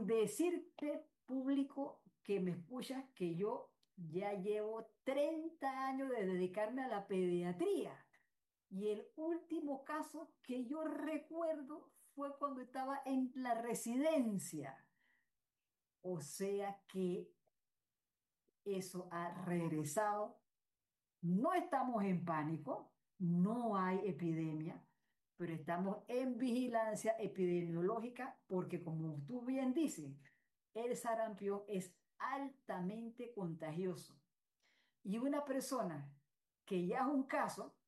decirte, público que me escuchas, que yo ya llevo 30 años de dedicarme a la pediatría. Y el último caso que yo recuerdo fue cuando estaba en la residencia. O sea que eso ha regresado. No estamos en pánico, no hay epidemia, pero estamos en vigilancia epidemiológica porque, como tú bien dices, el sarampión es altamente contagioso. Y una persona que ya es un caso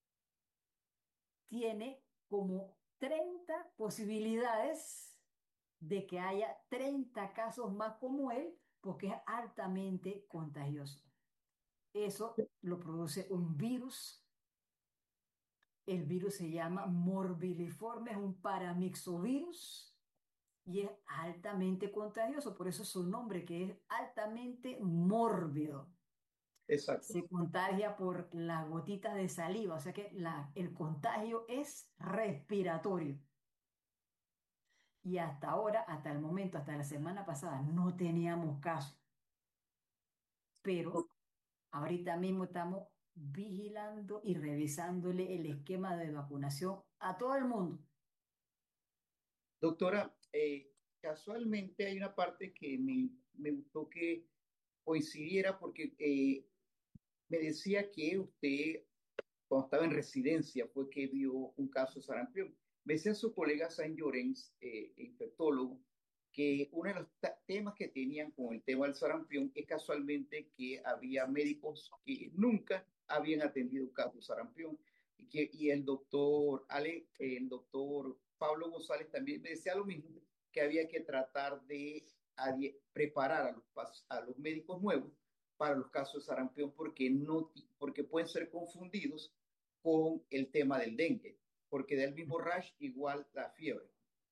tiene como 30 posibilidades de que haya 30 casos más como él porque es altamente contagioso. Eso lo produce un virus. El virus se llama morbilliforme, es un paramixovirus y es altamente contagioso, por eso su nombre, que es altamente mórbido. Exacto. Se contagia por las gotitas de saliva, o sea que el contagio es respiratorio. Y hasta ahora, hasta el momento, hasta la semana pasada, no teníamos caso, pero ahorita mismo estamos vigilando y revisándole el esquema de vacunación a todo el mundo. Doctora, casualmente hay una parte que me gustó que coincidiera porque me decía que usted, cuando estaba en residencia, fue que vio un caso de sarampión. Me decía su colega Saint Llorens, infectólogo, que uno de los temas que tenían con el tema del sarampión es casualmente que había médicos que nunca habían atendido un caso de sarampión. Y el doctor el doctor Pablo González también me decía lo mismo, que había que tratar de preparar a los médicos nuevos para los casos de sarampión porque, no, porque pueden ser confundidos con el tema del dengue, porque da el mismo rash igual la fiebre.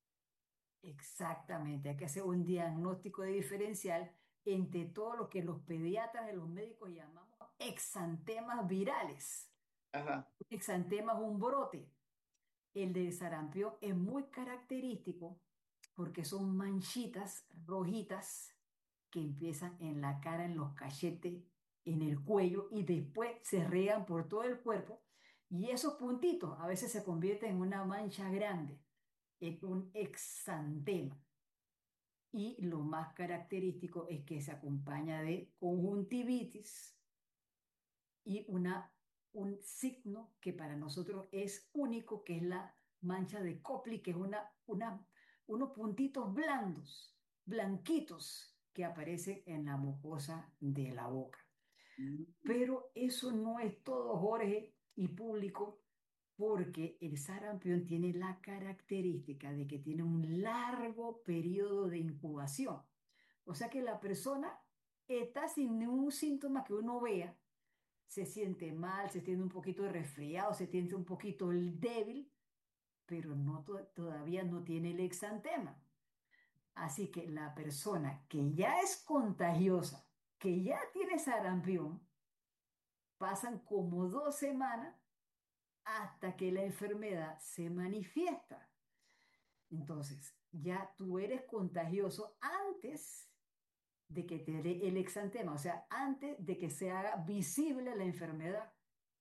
Exactamente, hay que hacer un diagnóstico de diferencial entre todo lo que los pediatras y los médicos llamamos exantemas virales. Ajá. Exantema es un brote. El de sarampión es muy característico porque son manchitas rojitas que empiezan en la cara, en los cachetes, en el cuello y después se riegan por todo el cuerpo. Y esos puntitos a veces se convierten en una mancha grande, en un exantema. Y lo más característico es que se acompaña de conjuntivitis y un signo que para nosotros es único, que es la mancha de Koplik, que es unos puntitos blandos, blanquitos, que aparecen en la mucosa de la boca. Mm. Pero eso no es todo, Jorge y público, porque el sarampión tiene la característica de que tiene un largo periodo de incubación. O sea que la persona está sin ningún síntoma que uno vea, se siente mal, se siente un poquito resfriado, se siente un poquito débil, pero todavía no tiene el exantema. Así que la persona que ya es contagiosa, que ya tiene sarampión, pasan como 2 semanas hasta que la enfermedad se manifiesta. Entonces, ya tú eres contagioso antes de que te dé el exantema, o sea, antes de que se haga visible la enfermedad.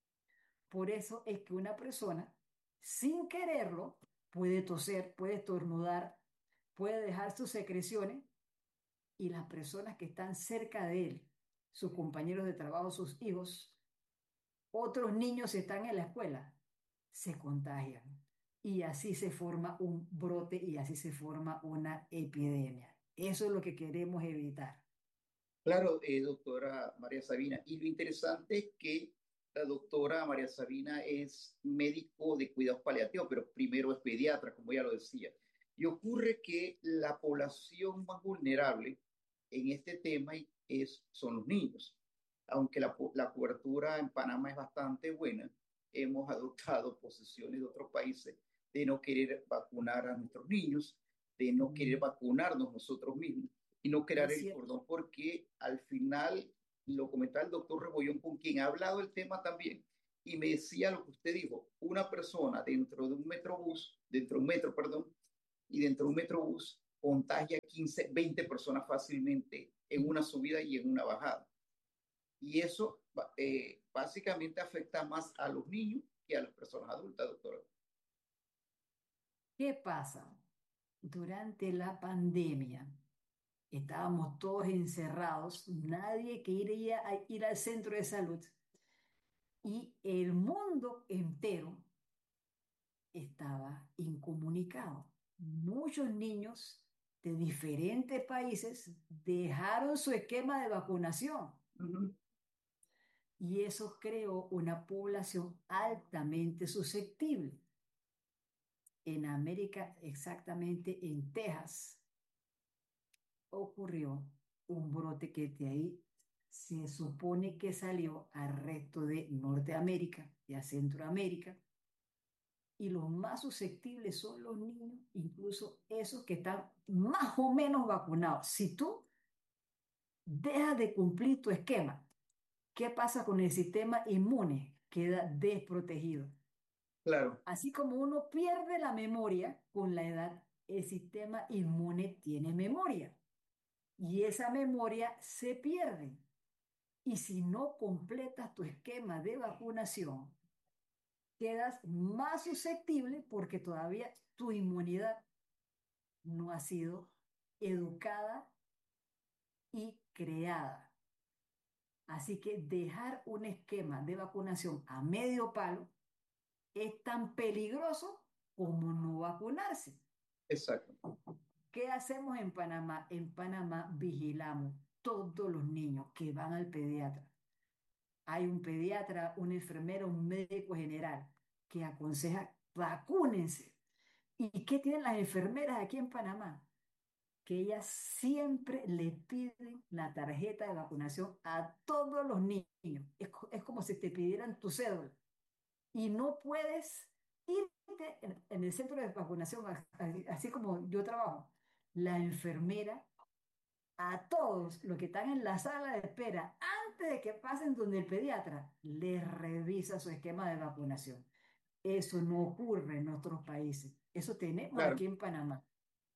Por eso es que una persona, sin quererlo, puede toser, puede estornudar, puede dejar sus secreciones y las personas que están cerca de él, sus compañeros de trabajo, sus hijos, otros niños están en la escuela, se contagian. Y así se forma un brote y así se forma una epidemia. Eso es lo que queremos evitar. Claro, doctora María Sabina. Y lo interesante es que la doctora María Sabina es médico de cuidados paliativos, pero primero es pediatra, como ya lo decía. Y ocurre que la población más vulnerable en este tema son los niños. Aunque la cobertura en Panamá es bastante buena, hemos adoptado posiciones de otros países de no querer vacunar a nuestros niños, de no querer Mm, vacunarnos nosotros mismos y no crear es el cierto. cordón, porque al final, lo comentaba el doctor Rebollón, con quien ha hablado el tema también, y me decía lo que usted dijo, una persona dentro de un metrobús, dentro de un metro, perdón, y dentro de un metrobús contagia 15, 20 personas fácilmente en una subida y en una bajada. Y eso básicamente afecta más a los niños que a las personas adultas, doctora. ¿Qué pasa? Durante la pandemia estábamos todos encerrados, nadie quería ir al centro de salud y el mundo entero estaba incomunicado. Muchos niños de diferentes países dejaron su esquema de vacunación Ujú, y eso creó una población altamente susceptible. En América, exactamente en Texas, ocurrió un brote que de ahí se supone que salió al resto de Norteamérica y a Centroamérica. Y los más susceptibles son los niños, incluso esos que están más o menos vacunados. Si tú dejas de cumplir tu esquema, ¿qué pasa con el sistema inmune? Queda desprotegido. claro, Así como uno pierde la memoria con la edad, el sistema inmune tiene memoria y esa memoria se pierde. Y si no completas tu esquema de vacunación, quedas más susceptible porque todavía tu inmunidad no ha sido educada y creada. Así que dejar un esquema de vacunación a medio palo es tan peligroso como no vacunarse. exacto, ¿Qué hacemos en Panamá? En Panamá vigilamos todos los niños que van al pediatra. Hay un pediatra, una enfermera, un médico general que aconseja vacúnense. ¿Y qué tienen las enfermeras aquí en Panamá? Que ellas siempre le piden la tarjeta de vacunación a todos los niños. Es como si te pidieran tu cédula. Y no puedes irte en el centro de vacunación, así como yo trabajo. La enfermera a todos los que están en la sala de espera, antes de que pasen donde el pediatra, les revisa su esquema de vacunación. Eso no ocurre en otros países. Eso tenemos claro. aquí en Panamá,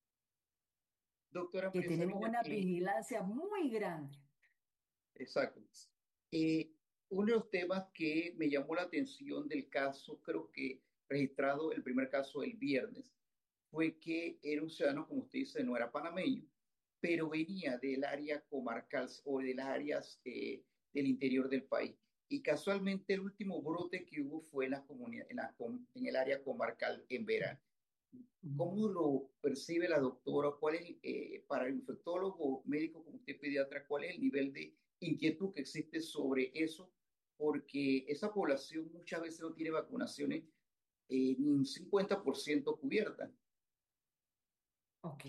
Doctora que María tenemos Sabina, una vigilancia muy grande. exacto. Eh, Uno de los temas que me llamó la atención del caso, creo que registrado el primer caso el viernes, fue que era un ciudadano, como usted dice, no era panameño, pero venía del área comarcal o de las áreas del interior del país. Y casualmente el último brote que hubo fue en la comunidad, en el área comarcal en Verano. ¿Cómo lo percibe la doctora? ¿Cuál es, para el infectólogo médico como usted pediatra, cuál es el nivel de inquietud que existe sobre eso? Porque esa población muchas veces no tiene vacunaciones ni un 50% cubierta. Ok.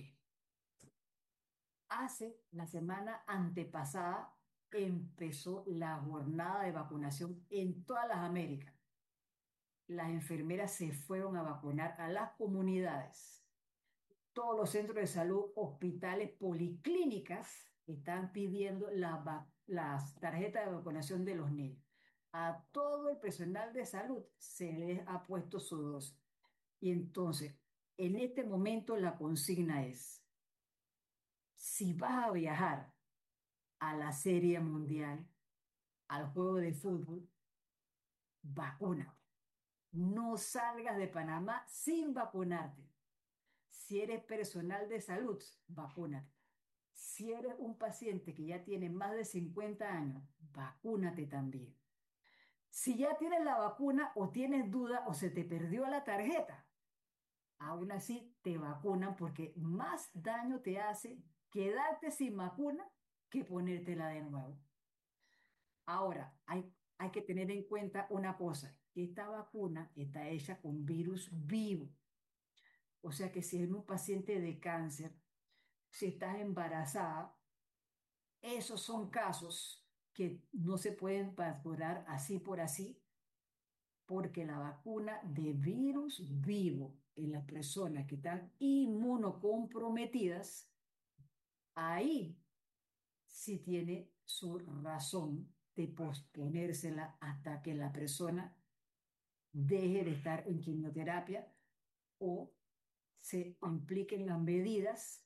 Hace la semana antepasada empezó la jornada de vacunación en todas las Américas. Las enfermeras se fueron a vacunar a las comunidades. Todos los centros de salud, hospitales, policlínicas están pidiendo las tarjetas de vacunación de los niños. A todo el personal de salud se les ha puesto su dosis. Y entonces, en este momento la consigna es, si vas a viajar a la Serie Mundial, al juego de fútbol, vacúnate. No salgas de Panamá sin vacunarte. Si eres personal de salud, vacúnate. Si eres un paciente que ya tiene más de 50 años, vacúnate también. Si ya tienes la vacuna o tienes duda o se te perdió la tarjeta, aún así te vacunan porque más daño te hace quedarte sin vacuna que ponértela de nuevo. Ahora, hay que tener en cuenta una cosa, que esta vacuna está hecha con virus vivo. O sea que si es un paciente de cáncer, si estás embarazada, esos son casos que no se pueden vacunar así por así, porque la vacuna de virus vivo en las personas que están inmunocomprometidas, ahí sí tiene su razón de posponérsela hasta que la persona deje de estar en quimioterapia o se impliquen las medidas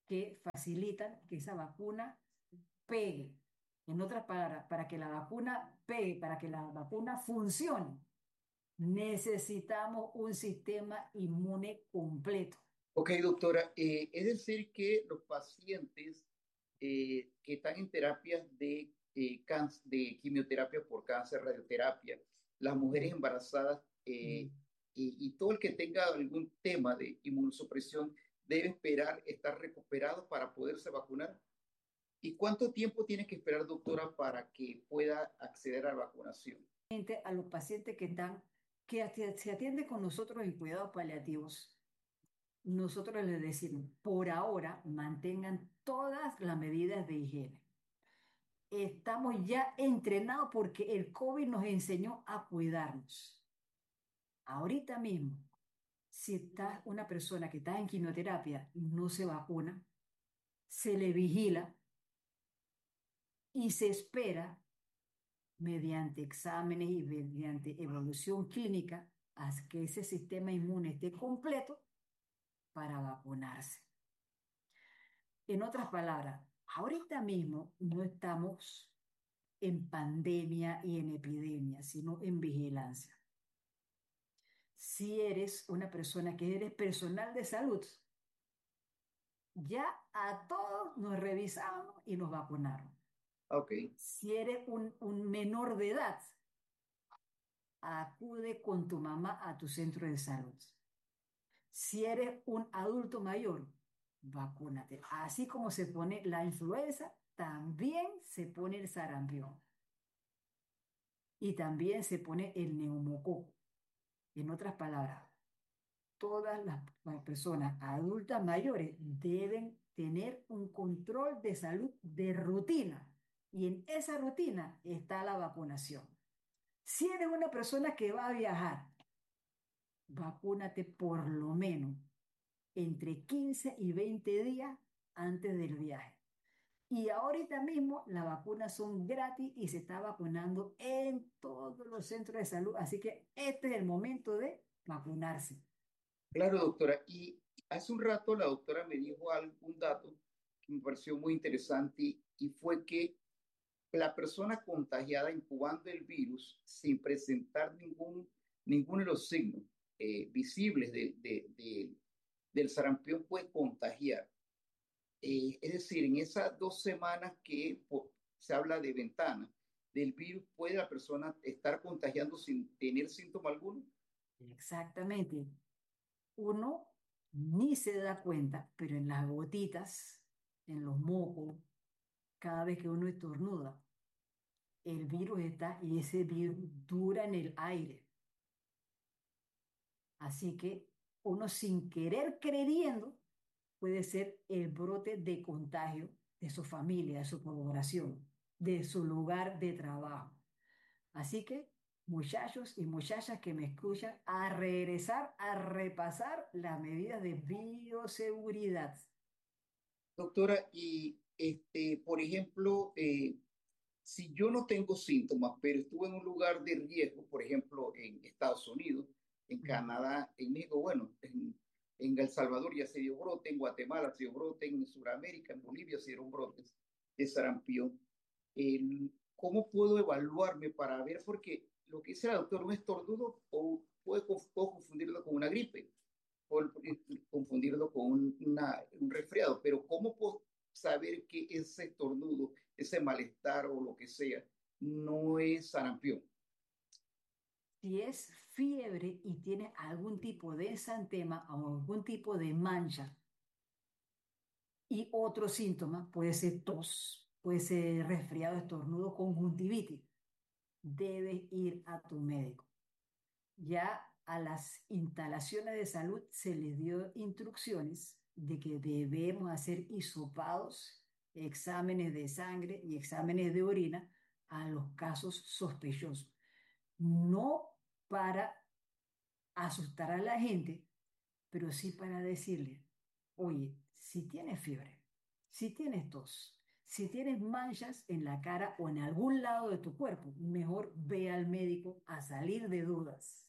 que facilitan que esa vacuna pegue. En otras palabras, para que la vacuna pegue, para que la vacuna funcione, necesitamos un sistema inmune completo. Ok, doctora, es decir que los pacientes que están en terapias de quimioterapia por cáncer, radioterapia, las mujeres Mm, embarazadas mm. y todo el que tenga algún tema de inmunosupresión debe esperar estar recuperado para poderse vacunar. ¿Y cuánto tiempo tiene que esperar, doctora, para que pueda acceder a la vacunación? A los pacientes se atienden con nosotros en cuidados paliativos, nosotros les decimos, por ahora mantengan todas las medidas de higiene. Estamos ya entrenados porque el COVID nos enseñó a cuidarnos. Ahorita mismo, si está una persona que está en quimioterapia y no se vacuna, se le vigila y se espera mediante exámenes y mediante evolución clínica a que ese sistema inmune esté completo para vacunarse. En otras palabras, ahorita mismo no estamos en pandemia y en epidemia, sino en vigilancia. Si eres una persona que eres personal de salud, ya a todos nos revisaron y nos vacunaron. Ok, Si eres un menor de edad, acude con tu mamá a tu centro de salud. Si eres un adulto mayor, vacúnate. Así como se pone la influenza, también se pone el sarampión y también se pone el neumococo. En otras palabras, todas las personas adultas mayores deben tener un control de salud de rutina y en esa rutina está la vacunación. Si eres una persona que va a viajar, vacúnate por lo menos entre 15 y 20 días antes del viaje. Y ahorita mismo las vacunas son gratis y se está vacunando en todos los centros de salud. Así que este es el momento de vacunarse. claro, doctora. Y hace un rato la doctora me dijo algún dato que me pareció muy interesante y fue que la persona contagiada incubando el virus sin presentar ninguno de los signos visibles del sarampión puede contagiar. Es decir, en esas 2 semanas que se habla de ventana del virus, puede la persona estar contagiando sin tener síntoma alguno. Exactamente. Uno ni se da cuenta, pero en las gotitas, en los mocos, cada vez que uno estornuda, el virus está y ese virus dura en el aire. Así que uno sin querer queriendo puede ser el brote de contagio de su familia, de su colaboración, de su lugar de trabajo. Así que, muchachos y muchachas que me escuchan, a regresar a repasar las medidas de bioseguridad. Doctora, y por ejemplo, si yo no tengo síntomas, pero estuve en un lugar de riesgo, por ejemplo, en Estados Unidos, en Canadá, en México, bueno, en El Salvador ya se dio brote, en Guatemala se dio brote, en Sudamérica, en Bolivia se dieron brotes de sarampión. ¿Cómo puedo evaluarme para ver? Porque lo que dice la doctora, un estornudo o puedo confundirlo con una gripe o confundirlo con un resfriado, pero ¿cómo puedo saber que ese estornudo, ese malestar o lo que sea, no es sarampión? Si es fiebre y tiene algún tipo de exantema o algún tipo de mancha y otro síntoma, puede ser tos, puede ser resfriado, estornudo, conjuntivitis, debes ir a tu médico. Ya a las instalaciones de salud se les dio instrucciones de que debemos hacer hisopados, exámenes de sangre y exámenes de orina a los casos sospechosos. No para asustar a la gente, pero sí para decirle, oye, si tienes fiebre, si tienes tos, si tienes manchas en la cara o en algún lado de tu cuerpo, mejor ve al médico a salir de dudas.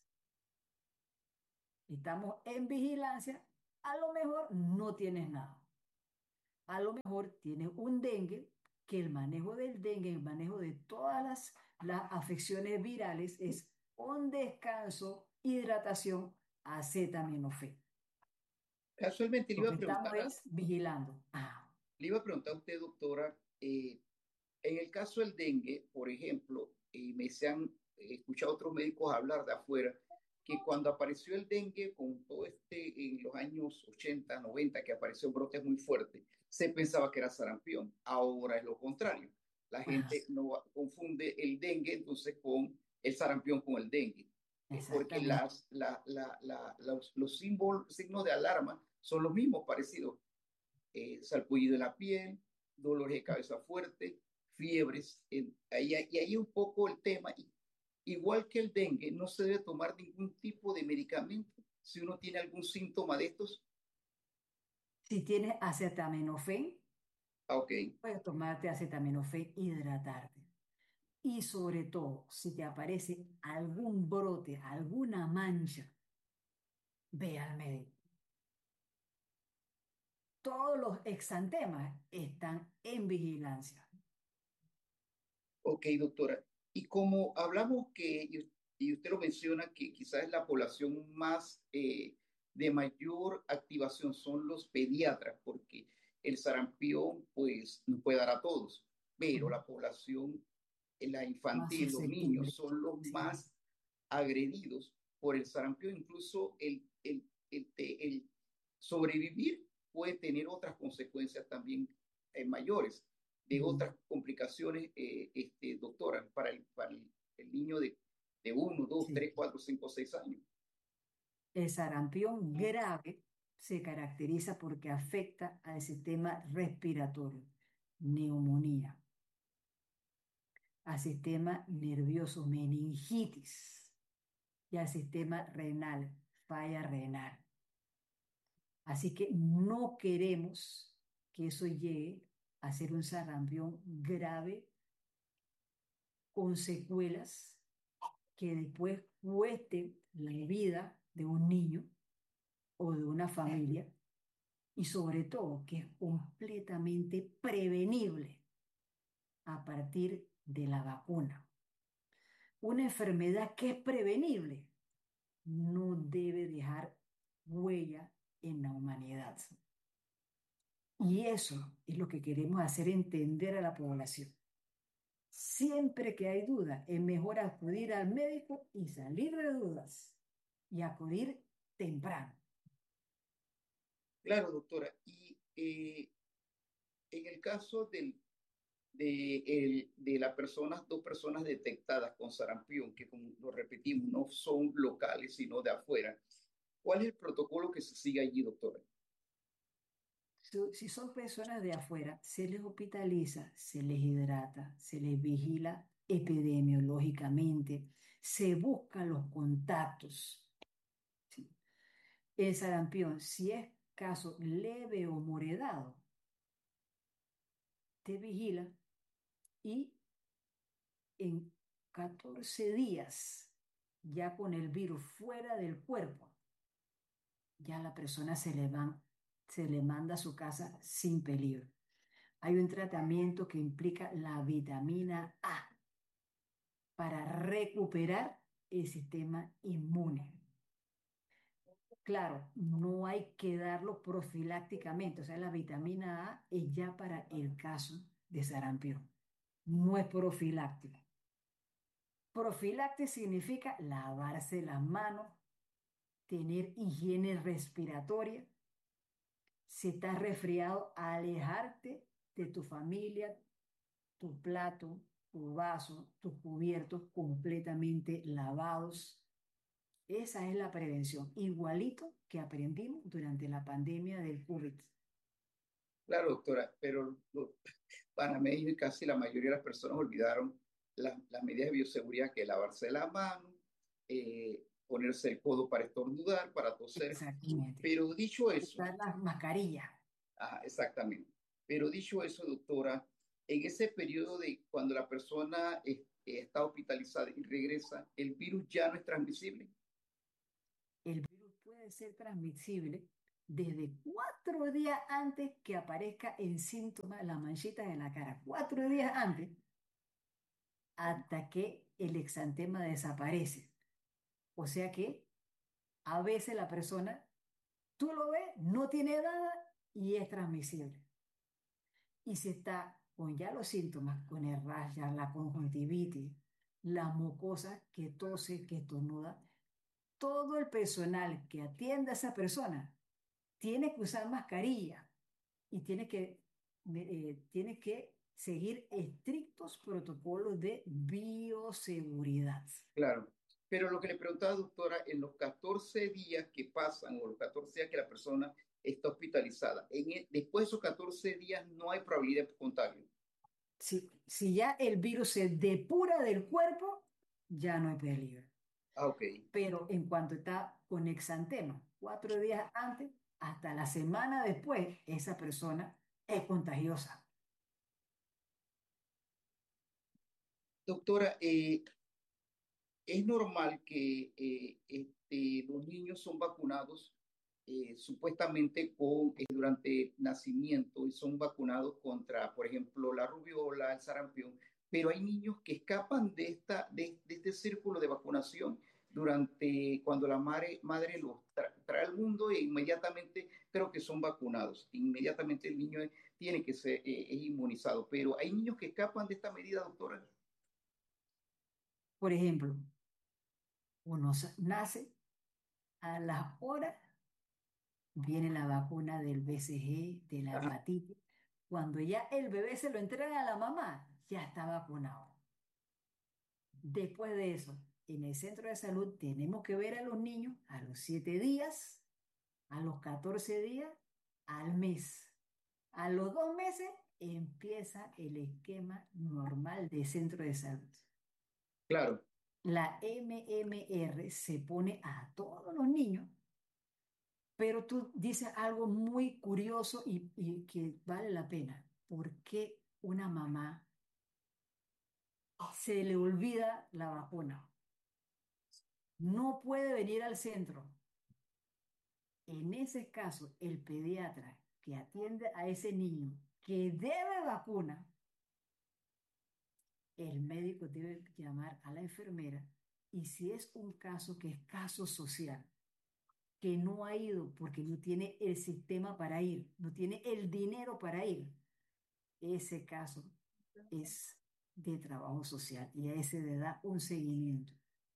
Estamos en vigilancia, a lo mejor no tienes nada. A lo mejor tiene un dengue, que el manejo del dengue, el manejo de todas las afecciones virales es un descanso, hidratación, acetaminofén. Casualmente Lo que estamos es vigilando. Ah, le iba a preguntar a usted, doctora, en el caso del dengue, por ejemplo, me se han escuchado otros médicos hablar de afuera, que cuando apareció el dengue, con todo en los años 80, 90, que apareció brotes muy fuertes, se pensaba que era sarampión. Ahora es lo contrario. La ajá, gente no confunde el dengue entonces con el sarampión con el dengue, porque exactamente. los signos de alarma son los mismos, parecidos, salpullido de la piel, dolores de cabeza fuerte, fiebres. Y ahí un poco el tema. Igual que el dengue, no se debe tomar ningún tipo de medicamento si uno tiene algún síntoma de estos. Si tienes acetaminofén, Ah, ok, puedes tomarte acetaminofén, hidratarte. Y sobre todo, si te aparece algún brote, alguna mancha, ve al médico. Todos los exantemas están en vigilancia. ok, doctora. Y como hablamos y usted lo menciona, que quizás es la población más de mayor activación son los pediatras, porque el sarampión pues nos puede dar a todos, pero Ujú. la población, la Más infantil, los niños susceptible. son los Sí, más agredidos por el sarampión. Incluso el sobrevivir puede tener otras consecuencias también mayores, de ujú. otras complicaciones, doctora, el niño de 1, 2, Sí. 3, 4, 5, 6 años. El sarampión grave se caracteriza porque afecta al sistema respiratorio, neumonía, al sistema nervioso, meningitis, y al sistema renal, falla renal. Así que no queremos que eso llegue a ser un sarampión grave con secuelas que después cueste la vida de un niño o de una familia y sobre todo que es completamente prevenible a partir de la vacuna. Una enfermedad que es prevenible no debe dejar huella en la humanidad. Y eso es lo que queremos hacer entender a la población. Siempre que hay duda, es mejor acudir al médico y salir de dudas y acudir temprano. Claro, doctora. Y en el caso de las personas, 2 personas detectadas con sarampión, que como lo repetimos, no son locales, sino de afuera, ¿cuál es el protocolo que se sigue allí, doctora? Si son personas de afuera, se les hospitaliza, se les hidrata, se les vigila epidemiológicamente, se buscan los contactos. ¿Sí? El sarampión, si es caso leve o moderado, te vigila y en 14 días, ya con el virus fuera del cuerpo, ya la persona se le manda a su casa sin peligro. Hay un tratamiento que implica la vitamina A para recuperar el sistema inmune. Claro, no hay que darlo profilácticamente, o sea, la vitamina A es ya para el caso de sarampión, no es profiláctico. Profiláctico significa lavarse las manos, tener higiene respiratoria. Si estás resfriado, alejarte de tu familia, tu plato, tu vaso, tus cubiertos completamente lavados. Esa es la prevención, igualito que aprendimos durante la pandemia del COVID. Claro, doctora, pero los panameños y casi la mayoría de las personas olvidaron las medidas de bioseguridad, que es lavarse la mano, ponerse el codo para estornudar, para toser. Exactamente. Pero dicho eso, Usar las mascarillas. exactamente. Pero dicho eso, doctora, en ese periodo de cuando la persona está hospitalizada y regresa, ¿el virus ya no es transmisible? El virus puede ser transmisible, desde 4 días antes que aparezca el síntoma, la manchita de la cara, 4 días antes, hasta que el exantema desaparece. O sea que a veces la persona, tú lo ves, no tiene nada y es transmisible. Y si está con ya los síntomas, con el rash, la conjuntivitis, la mucosa que tose, que estornuda, todo el personal que atiende a esa persona tiene que usar mascarilla y tiene que seguir estrictos protocolos de bioseguridad. Claro. Pero lo que le preguntaba, doctora, en los 14 días que pasan o los 14 días que la persona está hospitalizada, después de esos 14 días no hay probabilidad de contagio. Si ya el virus se depura del cuerpo, ya no hay peligro. Ah, ok. Pero en cuanto está con exantema, 4 días antes, hasta la semana después, esa persona es contagiosa. Doctora, es normal que los niños son vacunados supuestamente durante el nacimiento y son vacunados contra, por ejemplo, la rubiola, el sarampión, pero hay niños que escapan de este círculo de vacunación durante cuando la madre los trae al mundo e inmediatamente creo que son vacunados. Inmediatamente el niño tiene que ser es inmunizado, pero hay niños que escapan de esta medida, doctora. Por ejemplo, uno nace a las horas, viene la vacuna del BCG, de la Ajá, hepatitis. Cuando ya el bebé se lo entrega a la mamá, ya está vacunado. Después de eso, en el centro de salud tenemos que ver a los niños a los 7 días, a los 14 días, al mes. A los 2 meses empieza el esquema normal de centro de salud. claro. La MMR se pone a todos los niños, pero tú dices algo muy curioso y que vale la pena. ¿Por qué una mamá se le olvida la vacuna? No puede venir al centro. En ese caso, el pediatra que atiende a ese niño que debe vacuna, el médico debe llamar a la enfermera y si es un caso que es caso social, que no ha ido porque no tiene el sistema para ir, no tiene el dinero para ir, ese caso es de trabajo social y a ese le da un seguimiento.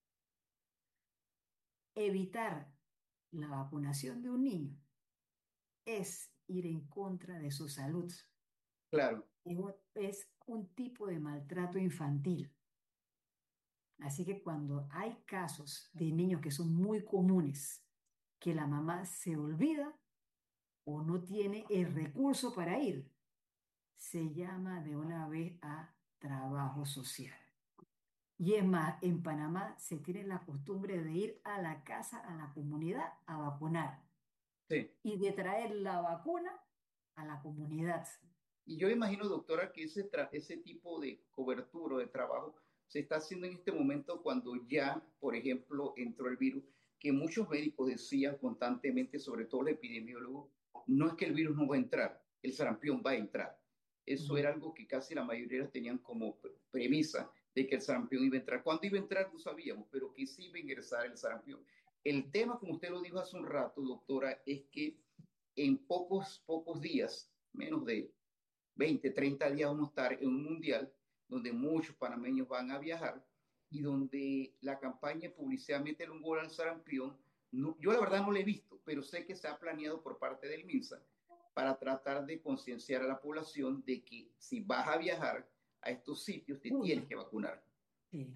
Evitar la vacunación de un niño es ir en contra de su salud. Claro, Es un tipo de maltrato infantil. Así que cuando hay casos de niños que son muy comunes, que la mamá se olvida o no tiene el recurso para ir, se llama de una vez a trabajo social. Y es más, en Panamá se tiene la costumbre de ir a la casa, a la comunidad, a vacunar sí. y de traer la vacuna a la comunidad. Y yo imagino, doctora, que ese tipo de cobertura o de trabajo se está haciendo en este momento cuando ya, por ejemplo, entró el virus, que muchos médicos decían constantemente, sobre todo los epidemiólogos, no es que el virus no va a entrar, el sarampión va a entrar. Eso Ujú. era algo que casi la mayoría tenían como premisa de que el sarampión iba a entrar. ¿Cuándo iba a entrar? No sabíamos, pero que sí iba a ingresar el sarampión. El tema, como usted lo dijo hace un rato, doctora, es que en pocos días, menos de 20, 30 días vamos a estar en un mundial donde muchos panameños van a viajar y donde la campaña de publicidad Mete un gol al sarampión, yo la verdad no la he visto, pero sé que se ha planeado por parte del MINSA para tratar de concienciar a la población de que si vas a viajar a estos sitios te tienes Uno. que vacunar. Sí.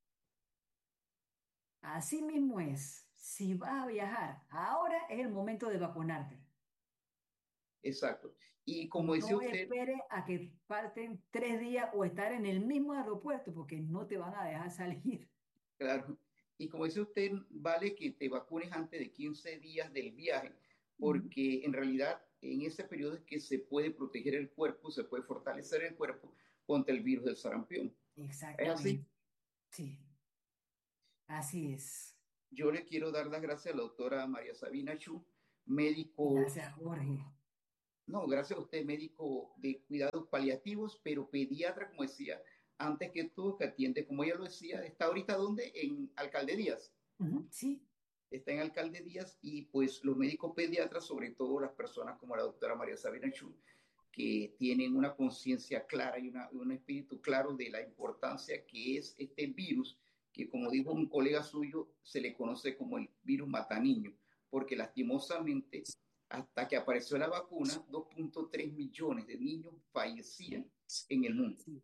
Así mismo es. Si vas a viajar, ahora es el momento de vacunarte. Exacto. Y como decía No usted, esperes a que falten 3 días o estar en el mismo aeropuerto porque no te van a dejar salir. claro. Y como dice usted, vale que te vacunes antes de 15 días del viaje, Ujú. porque en realidad en ese periodo es que se puede proteger el cuerpo, se puede fortalecer el cuerpo contra el virus del sarampión. Es así. Exactamente. Sí, así es. Yo le quiero dar las gracias a la doctora María Sabina Chu médico, Gracias, Jorge. no, gracias a usted, médico de cuidados paliativos, pero pediatra, como decía, antes que todo, que atiende, como ella lo decía, está ahorita ¿dónde? En Alcalde Díaz. Ujú, sí, Está en Alcalde Díaz y pues los médicos pediatras, sobre todo las personas como la doctora María Sabina Chu, que tienen una conciencia clara y un espíritu claro de la importancia que es este virus, que como dijo un colega suyo, se le conoce como el virus mataniño, porque lastimosamente, hasta que apareció la vacuna, 2.3 millones de niños fallecían en el mundo. sí.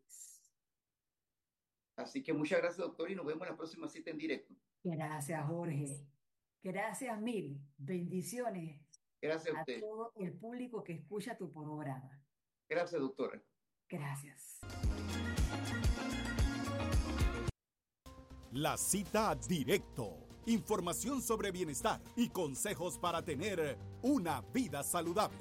Así que muchas gracias, doctor, y nos vemos en la próxima cita en directo. Gracias, Jorge. Gracias mil. Bendiciones Gracias a a usted. todo el público que escucha tu programa. Gracias, doctora. Gracias. La cita directo. Información sobre bienestar y consejos para tener una vida saludable.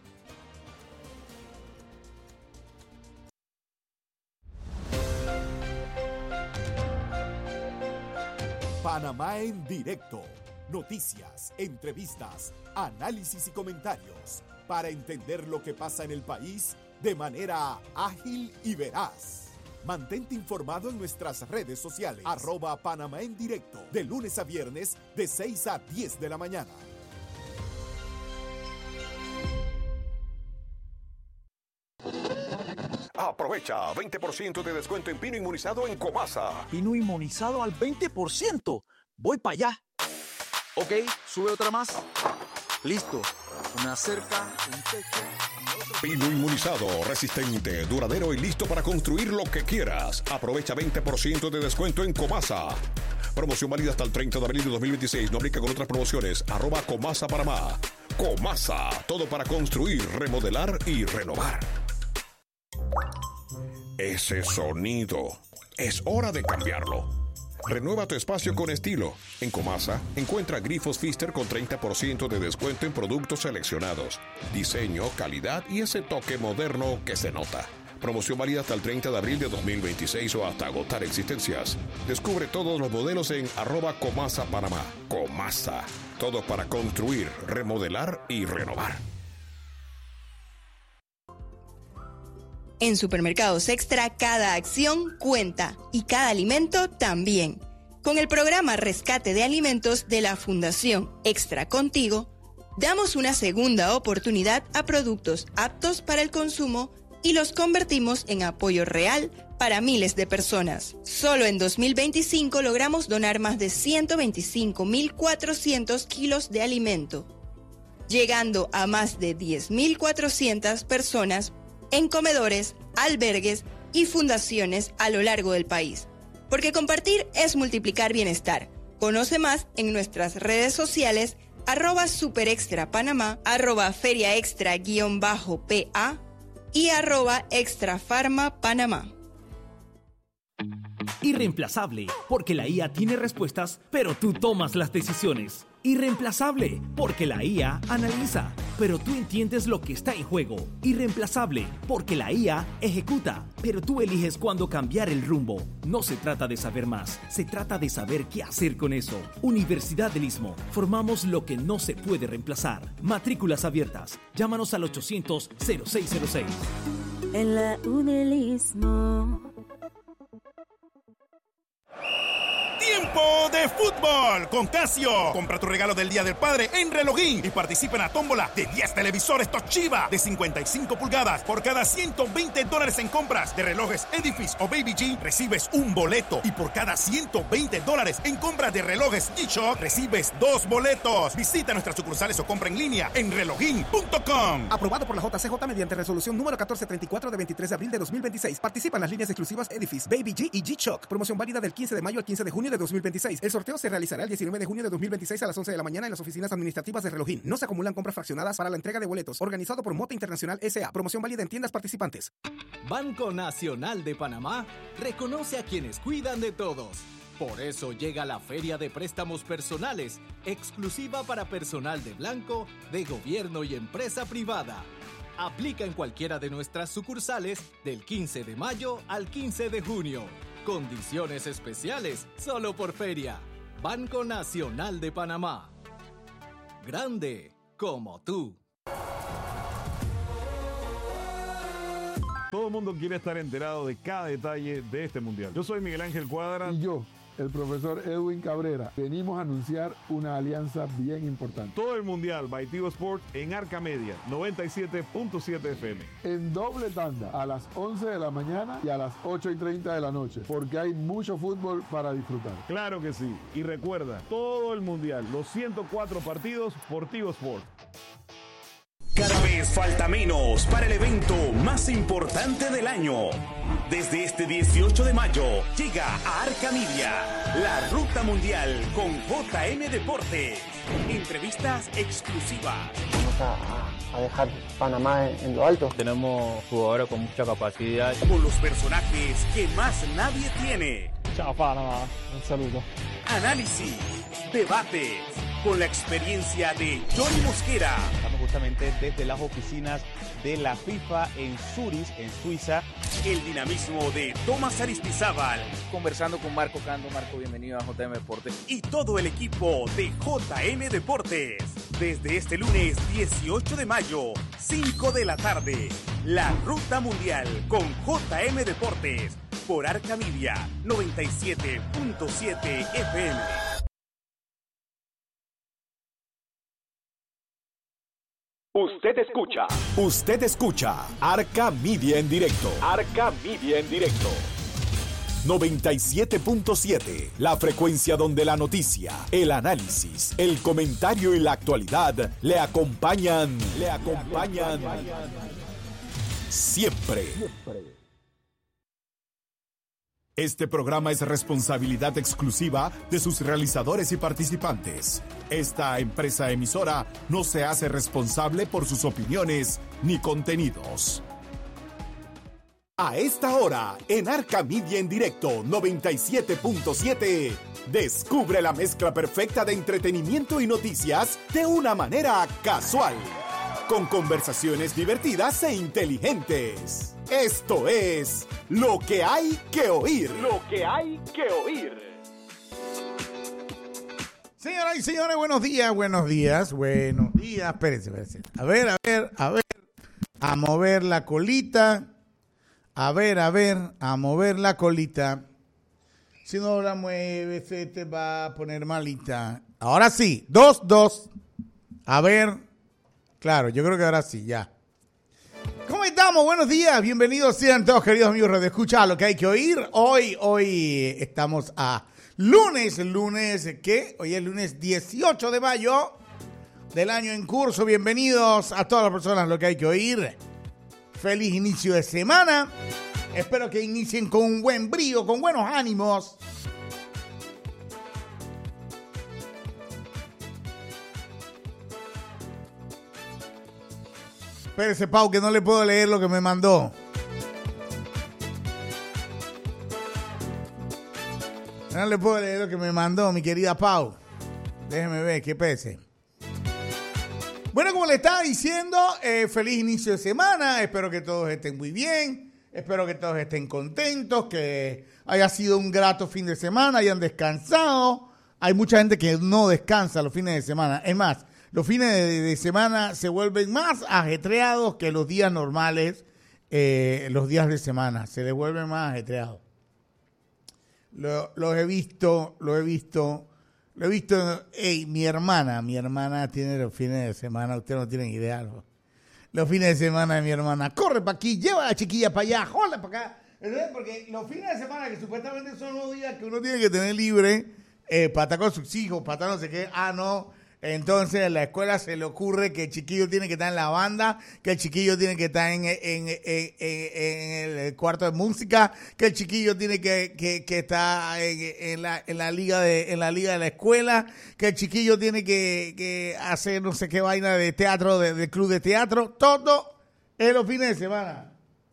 Panamá en directo. Noticias, entrevistas, análisis y comentarios para entender lo que pasa en el país de manera ágil y veraz. Mantente informado en nuestras redes sociales, @Panamá en directo, de lunes a viernes de 6 a 10 de la mañana. Aprovecha 20% de descuento en pino inmunizado en Comasa. Pino inmunizado al 20%. Voy para allá. Ok, sube otra más. Listo. Una cerca, un techo. Pino inmunizado, resistente, duradero y listo para construir lo que quieras. Aprovecha 20% de descuento en Comasa. Promoción válida hasta el 30 de abril de 2026. No aplica con otras promociones. @Comasa Panamá. Comasa, todo para construir, remodelar y renovar. Ese sonido. Es hora de cambiarlo. Renueva tu espacio con estilo. En Comasa, encuentra grifos Pfister con 30% de descuento en productos seleccionados. Diseño, calidad y ese toque moderno que se nota. Promoción válida hasta el 30 de abril de 2026 o hasta agotar existencias. Descubre todos los modelos en @Comasa Panamá. Comasa, todo para construir, remodelar y renovar. En Supermercados Extra, cada acción cuenta y cada alimento también. Con el programa Rescate de Alimentos de la Fundación Extra Contigo, damos una segunda oportunidad a productos aptos para el consumo y los convertimos en apoyo real para miles de personas. Solo en 2025 logramos donar más de 125.400 kilos de alimento, llegando a más de 10.400 personas en comedores, albergues y fundaciones a lo largo del país. Porque compartir es multiplicar bienestar. Conoce más en nuestras redes sociales @superextrapanamá, @feriaextra_pa y @extrafarmapanamá. Irreemplazable, porque la IA tiene respuestas, pero tú tomas las decisiones. Irreemplazable, porque la IA analiza, pero tú entiendes lo que está en juego. Irreemplazable, porque la IA ejecuta, pero tú eliges cuándo cambiar el rumbo. No se trata de saber más, se trata de saber qué hacer con eso. Universidad del Istmo, formamos lo que no se puede reemplazar. Matrículas abiertas. Llámanos al 800-0606. En la UNEL Istmo. ¡Tiempo de fútbol con Casio! Compra tu regalo del Día del Padre en Relojín y participa en la tómbola de 10 televisores Toshiba de 55 pulgadas. Por cada $120 en compras de relojes Edifice o Baby G, recibes un boleto. Y por cada $120 en compras de relojes G-Shock, recibes 2 boletos. Visita nuestras sucursales o compra en línea en relojín.com. Aprobado por la JCJ mediante resolución número 1434 de 23 de abril de 2026. Participa en las líneas exclusivas Edifice, Baby G y G-Shock. Promoción válida del 15 de mayo al 15 de junio de 2026. El sorteo se realizará el 19 de junio de 2026 a las 11 de la mañana en las oficinas administrativas de Relojín. No se acumulan compras fraccionadas para la entrega de boletos. Organizado por Mota Internacional S.A. Promoción válida en tiendas participantes. Banco Nacional de Panamá reconoce a quienes cuidan de todos. Por eso llega la Feria de Préstamos Personales, exclusiva para personal de blanco, de gobierno y empresa privada. Aplica en cualquiera de nuestras sucursales del 15 de mayo al 15 de junio. Condiciones especiales solo por feria. Banco Nacional de Panamá. Grande, como tú. Todo el mundo quiere estar enterado de cada detalle de este mundial. Yo soy Miguel Ángel Cuadra. Y yo, el profesor Edwin Cabrera. Venimos a anunciar una alianza bien importante. Todo el mundial by Tigo Sport en Arca Media, 97.7 FM. En doble tanda, a las 11 de la mañana y a las 8:30 de la noche, porque hay mucho fútbol para disfrutar. Claro que sí. Y recuerda, todo el mundial, los 104 partidos por Tigo Sport. Cada vez falta menos para el evento más importante del año. Desde este 18 de mayo llega a Arca Media la Ruta Mundial con JM Deportes. Entrevistas exclusivas. Vamos a dejar Panamá en lo alto. Tenemos jugadores con mucha capacidad. Con los personajes que más nadie tiene. Chao Panamá, un saludo. Análisis, debates, con la experiencia de Johnny Mosquera. Estamos justamente desde las oficinas de la FIFA en Zurich, en Suiza. El dinamismo de Tomás Aristizábal. Conversando con Marco Cando. Marco, bienvenido a JM Deportes. Y todo el equipo de JM Deportes. Desde este lunes 18 de mayo, 5 de la tarde. La Ruta Mundial con JM Deportes. Por Arca Media, 97.7 FM. Usted escucha Arca Media en directo. Arca Media en directo. 97.7, la frecuencia donde la noticia, el análisis, el comentario y la actualidad le acompañan siempre. Este programa es responsabilidad exclusiva de sus realizadores y participantes. Esta empresa emisora no se hace responsable por sus opiniones ni contenidos. A esta hora, en Arca Media en directo 97.7, descubre la mezcla perfecta de entretenimiento y noticias de una manera casual, con conversaciones divertidas e inteligentes. Esto es Lo que hay que oír. Lo que hay que oír. Señoras y señores, buenos días. Espérense. A ver. A mover la colita. A mover la colita. Si no la mueves, se te va a poner malita. Ahora sí, 2. A ver. Claro, yo creo que ahora sí, ya. ¿Cómo estamos? Buenos días, bienvenidos sean todos, queridos amigos de Escucha Lo que hay que oír. Hoy estamos a lunes, ¿qué? Hoy es lunes 18 de mayo del año en curso. Bienvenidos a todas las personas Lo que hay que oír. Feliz inicio de semana. Espero que inicien con un buen brío, con buenos ánimos. Espérese, Pau, que no le puedo leer lo que me mandó. No le puedo leer lo que me mandó mi querida Pau. Déjeme ver, qué pese. Bueno, como le estaba diciendo, feliz inicio de semana. Espero que todos estén muy bien. Espero que todos estén contentos, que haya sido un grato fin de semana, hayan descansado. Hay mucha gente que no descansa los fines de semana. Es más, los fines de semana se vuelven más ajetreados que los días normales, los días de semana. Se les vuelven más ajetreados. Lo he visto. Hey, mi hermana tiene los fines de semana. Ustedes no tienen idea. Los fines de semana de mi hermana. Corre para aquí, lleva a la chiquilla para allá, jola para acá. ¿Entendés? Porque los fines de semana, que supuestamente son los días que uno tiene que tener libre, para estar con sus hijos, para estar no sé qué. No. Entonces en la escuela se le ocurre que el chiquillo tiene que estar en la banda, que el chiquillo tiene que estar en el cuarto de música, que el chiquillo tiene que estar en la liga de la escuela, que el chiquillo tiene que hacer no sé qué vaina de teatro, de club de teatro, todo en los fines de semana.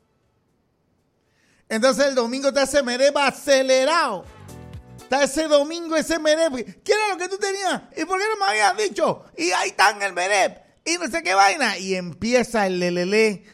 Entonces el domingo te hace mereba acelerado. Está ese domingo, ese merep. ¿Qué era lo que tú tenías? ¿Y por qué no me habías dicho? Y ahí está en el merep. Y no sé qué vaina. Y empieza el lelele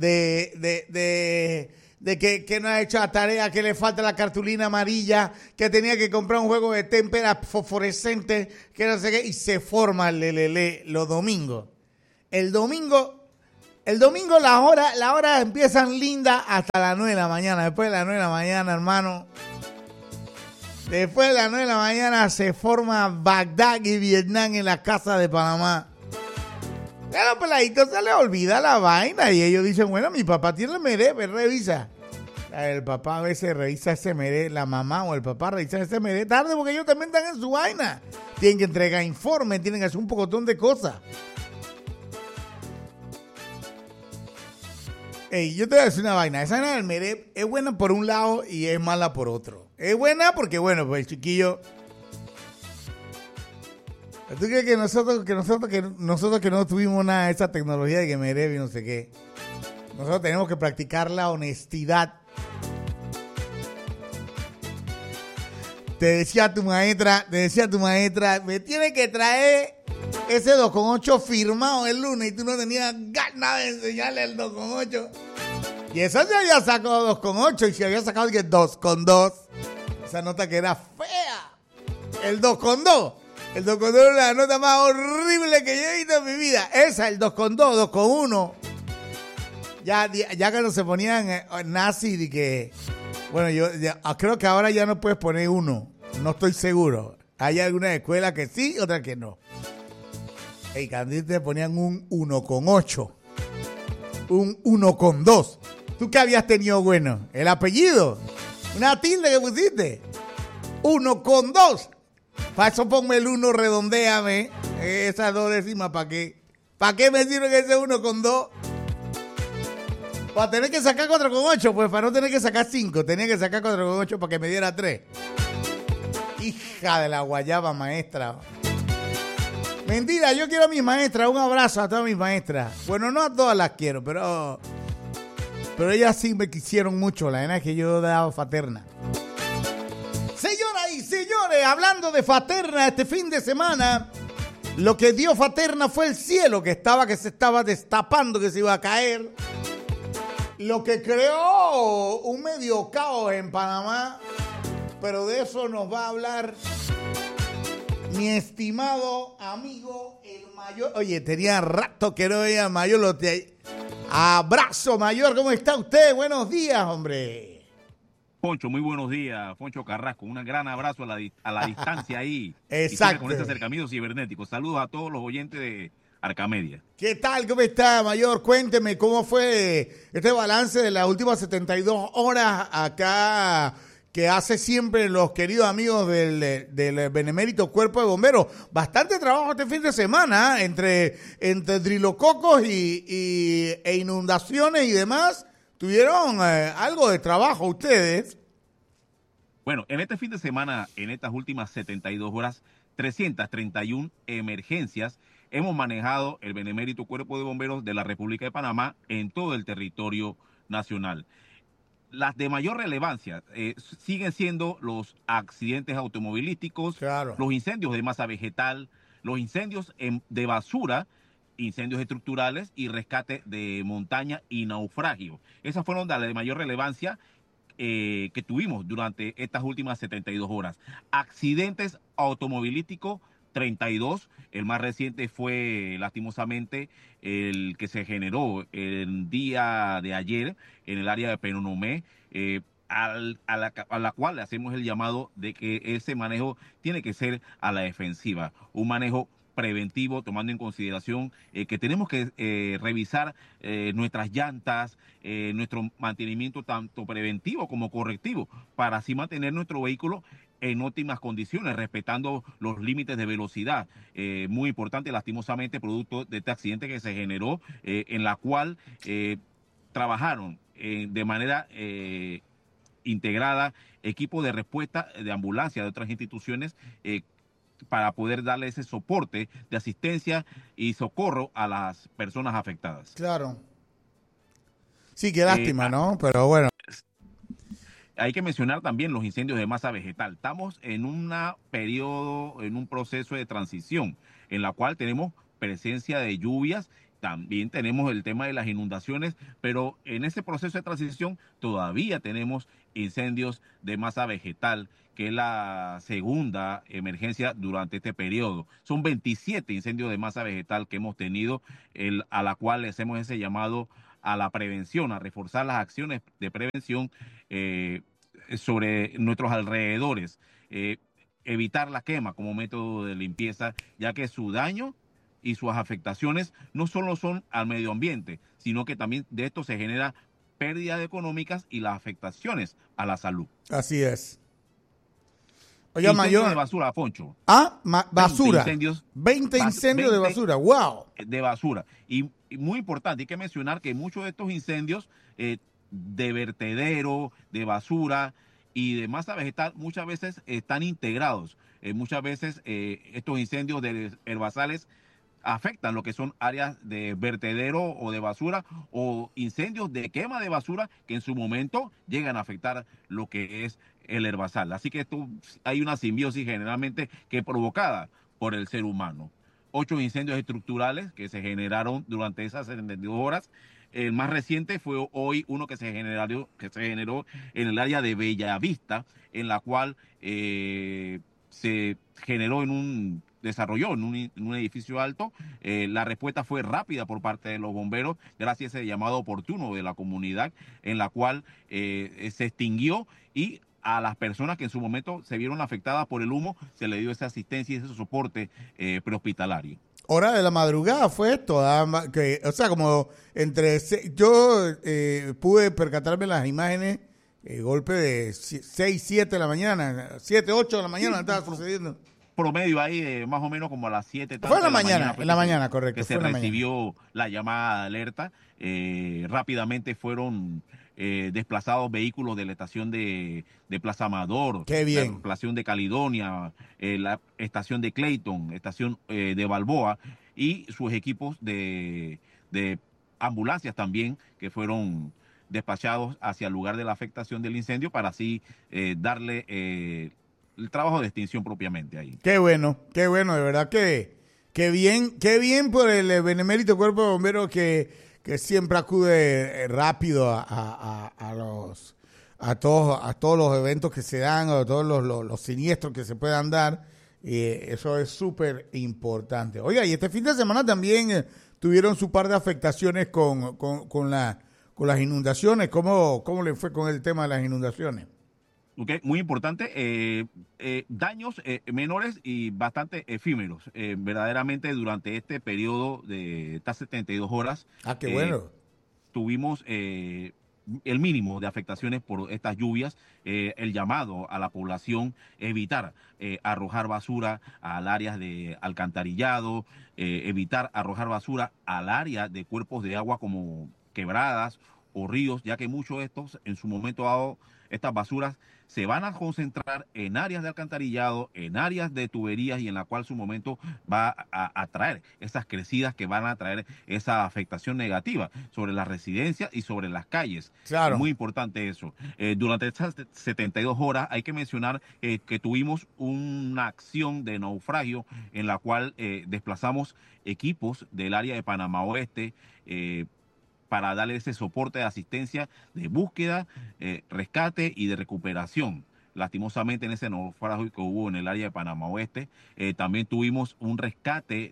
de que no ha hecho la tarea, que le falta la cartulina amarilla, que tenía que comprar un juego de témpera fosforescente, que no sé qué. Y se forma el lelele los domingos. El domingo las horas empiezan lindas hasta las 9 de la mañana. Después de las 9 de la mañana, hermano. Después de las 9 de la mañana se forma Bagdad y Vietnam en la casa de Panamá. A los peladitos se les olvida la vaina y ellos dicen, bueno, mi papá tiene el meré, revisa. El papá a veces revisa ese meré, la mamá o el papá revisa ese meré tarde porque ellos también están en su vaina. Tienen que entregar informes, tienen que hacer un pocotón de cosas. Ey, yo te voy a decir una vaina. Esa vaina del meré es buena por un lado y es mala por otro. Es buena porque, bueno, pues el chiquillo... ¿Tú crees que nosotros que no tuvimos nada de esa tecnología de que meré y no sé qué? Nosotros tenemos que practicar la honestidad. Te decía tu maestra, me tiene que traer ese 2,8 firmado el lunes y tú no tenías ganas de enseñarle el 2,8. Y eso ya había sacado 2,8 y si había sacado que 2,2. Esa nota que era fea. El 2,2. El 2,2 era la nota más horrible que yo he visto en mi vida. Esa, el 2,2, 2,1. Ya cuando se ponían nazi de que... Bueno, yo creo que ahora ya no puedes poner 1. No estoy seguro. Hay algunas escuelas que sí, otras que no. Y cuando te ponían un 1,8. Un 1,2. ¿Tú qué habías tenido bueno? ¿El apellido? ¿Una tilde que pusiste? 1,2. Para eso ponme el 1, redondéame. Esas 2 décimas, ¿para qué? ¿Para qué me sirve ese 1,2? Para tener que sacar 4,8, pues para no tener que sacar 5. Tenía que sacar 4,8 para que me diera 3. Hija de la guayaba, maestra. Mentira, yo quiero a mis maestras. Un abrazo a todas mis maestras. Bueno, no a todas las quiero, pero ellas sí me quisieron mucho. La verdad es que yo he dado fraterna. Señoras y señores, hablando de fraterna este fin de semana, lo que dio fraterna fue el cielo que se estaba destapando, que se iba a caer. Lo que creó un medio caos en Panamá, pero de eso nos va a hablar mi estimado amigo, el Mayor. Oye, tenía rato que no veía al Mayor. Abrazo, Mayor, ¿cómo está usted? Buenos días, hombre. Poncho, muy buenos días, Poncho Carrasco. Un gran abrazo a la distancia ahí. Exacto. Con este acercamiento cibernético. Saludos a todos los oyentes de Arcamedia. ¿Qué tal? ¿Cómo está, Mayor? Cuénteme cómo fue este balance de las últimas 72 horas acá que hace siempre los queridos amigos del Benemérito Cuerpo de Bomberos. Bastante trabajo este fin de semana, entre drilococos e inundaciones y demás. ¿Tuvieron algo de trabajo ustedes? Bueno, en este fin de semana, en estas últimas 72 horas, 331 emergencias hemos manejado el Benemérito Cuerpo de Bomberos de la República de Panamá en todo el territorio nacional. Las de mayor relevancia siguen siendo los accidentes automovilísticos, claro, los incendios de masa vegetal, los incendios de basura, incendios estructurales y rescate de montaña y naufragio. Esas fueron las de mayor relevancia que tuvimos durante estas últimas 72 horas. Accidentes automovilísticos, 32. El más reciente fue, lastimosamente, el que se generó el día de ayer en el área de Penonomé, a la cual le hacemos el llamado de que ese manejo tiene que ser a la defensiva. Un manejo preventivo, tomando en consideración que tenemos que revisar nuestras llantas, nuestro mantenimiento tanto preventivo como correctivo, para así mantener nuestro vehículo en óptimas condiciones, respetando los límites de velocidad. Muy importante, lastimosamente, producto de este accidente que se generó, en la cual trabajaron de manera integrada equipos de respuesta de ambulancia de otras instituciones para poder darle ese soporte de asistencia y socorro a las personas afectadas. Claro. Sí, qué lástima, ¿no? Pero bueno. Hay que mencionar también los incendios de masa vegetal. Estamos en un proceso de transición en la cual tenemos presencia de lluvias, también tenemos el tema de las inundaciones, pero en ese proceso de transición todavía tenemos incendios de masa vegetal, que es la segunda emergencia durante este periodo. Son 27 incendios de masa vegetal que hemos tenido, a la cual le hacemos ese llamado a la prevención, a reforzar las acciones de prevención sobre nuestros alrededores, evitar la quema como método de limpieza, ya que su daño y sus afectaciones no solo son al medio ambiente, sino que también de esto se genera pérdidas económicas y las afectaciones a la salud. Así es. Oiga, mayor. De basura, Foncho. Basura. 20 incendios de basura. ¡Wow! De basura. Y muy importante, hay que mencionar que muchos de estos incendios de vertedero, de basura y de masa vegetal muchas veces están integrados. Muchas veces estos incendios de herbazales afectan lo que son áreas de vertedero o de basura, o incendios de quema de basura que en su momento llegan a afectar lo que es el herbazal. Así que esto hay una simbiosis generalmente que es provocada por el ser humano. 8 incendios estructurales que se generaron durante esas 72 horas. El más reciente fue hoy uno que se generó en el área de Bellavista, en la cual se generó desarrolló en un edificio alto. La respuesta fue rápida por parte de los bomberos, gracias a ese llamado oportuno de la comunidad, en la cual se extinguió, y a las personas que en su momento se vieron afectadas por el humo se le dio esa asistencia y ese soporte prehospitalario. Hora de la madrugada fue esto, o sea, como yo pude percatarme en las imágenes, golpe de 6, 7 de la mañana, 7, 8 de la mañana estaba sucediendo. Promedio ahí más o menos como a las 7. Fue en la mañana, correcto. Que se recibió la llamada de alerta. Rápidamente fueron desplazados vehículos de la estación de Plaza Amador, Qué bien. la estación de Caledonia, la estación de Clayton, estación de Balboa, y sus equipos de ambulancias también, que fueron despachados hacia el lugar de la afectación del incendio para así darle el trabajo de extinción propiamente ahí. Qué bueno, de verdad que bien por el benemérito Cuerpo de Bomberos que siempre acude rápido a todos los eventos que se dan, a todos los siniestros que se puedan dar, y eso es súper importante. Oiga, y este fin de semana también tuvieron su par de afectaciones con las inundaciones. ¿Cómo le fue con el tema de las inundaciones? Okay, muy importante, daños menores y bastante efímeros, verdaderamente durante este periodo de estas 72 horas. Qué bueno. Tuvimos el mínimo de afectaciones por estas lluvias, el llamado a la población evitar arrojar basura al área de alcantarillado, evitar arrojar basura al área de cuerpos de agua como quebradas o ríos, ya que muchos de estos, en su momento dado, estas basuras se van a concentrar en áreas de alcantarillado, en áreas de tuberías, y en la cual su momento va a traer esas crecidas que van a traer esa afectación negativa sobre las residencias y sobre las calles. Claro. Es muy importante eso. Durante estas 72 horas hay que mencionar que tuvimos una acción de naufragio en la cual desplazamos equipos del área de Panamá Oeste, para darle ese soporte de asistencia de búsqueda, rescate y de recuperación. Lastimosamente en ese naufragio que hubo en el área de Panamá Oeste, también tuvimos un rescate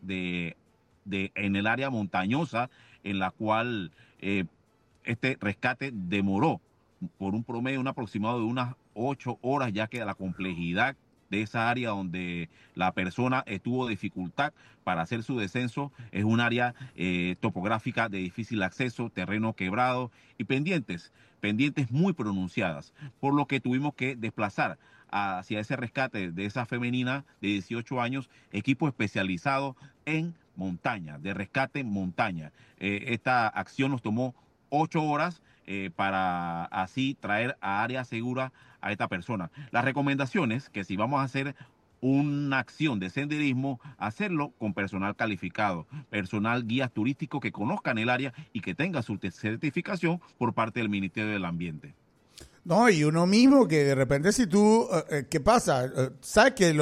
en el área montañosa, en la cual este rescate demoró por un aproximado de unas 8 horas, ya que la complejidad de esa área donde la persona tuvo dificultad para hacer su descenso es un área topográfica de difícil acceso, terreno quebrado y pendientes muy pronunciadas, por lo que tuvimos que desplazar hacia ese rescate de esa femenina de 18 años, equipo especializado en montaña, de rescate en montaña. Esta acción nos tomó 8 horas para así traer a área segura a esta persona. Las recomendaciones, que si vamos a hacer una acción de senderismo, hacerlo con personal calificado, personal guías turísticos que conozcan el área y que tenga su certificación por parte del Ministerio del Ambiente. No, y uno mismo que de repente si tú, ¿qué pasa? Sabes que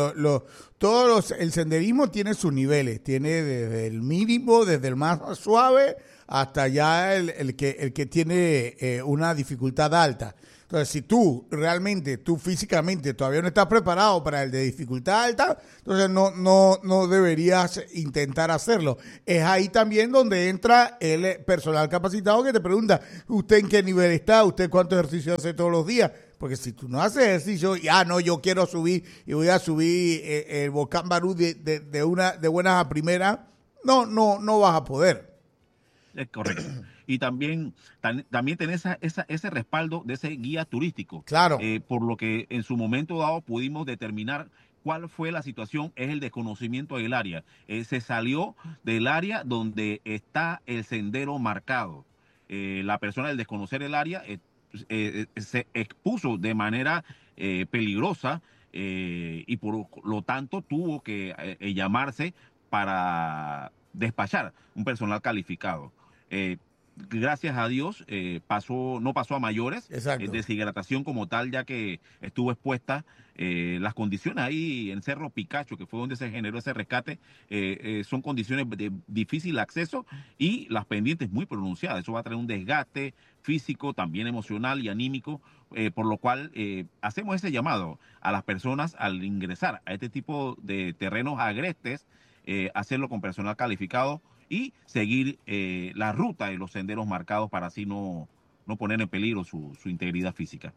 el senderismo tiene sus niveles, tiene desde el mínimo, desde el más suave hasta ya el que tiene una dificultad alta. Entonces, si tú físicamente todavía no estás preparado para el de dificultad alta, entonces no deberías intentar hacerlo. Es ahí también donde entra el personal capacitado que te pregunta, ¿usted en qué nivel está? ¿Usted cuánto ejercicio hace todos los días? Porque si tú no haces ejercicio, yo quiero subir y voy a subir el volcán Barú de buenas a primeras, no vas a poder. Es correcto. Y también tener ese respaldo de ese guía turístico. Claro. Por lo que en su momento dado pudimos determinar cuál fue la situación, es el desconocimiento del área. Se salió del área donde está el sendero marcado. La persona, al desconocer el área, se expuso de manera peligrosa y por lo tanto tuvo que llamarse para despachar un personal calificado. Gracias a Dios no pasó a mayores. Deshidratación como tal, ya que estuvo expuesta las condiciones ahí en Cerro Picacho, que fue donde se generó ese rescate, son condiciones de difícil acceso y las pendientes muy pronunciadas. Eso va a traer un desgaste físico, también emocional y anímico, por lo cual hacemos ese llamado a las personas al ingresar a este tipo de terrenos agrestes, hacerlo con personal calificado y seguir la ruta de los senderos marcados para así no poner en peligro su integridad física.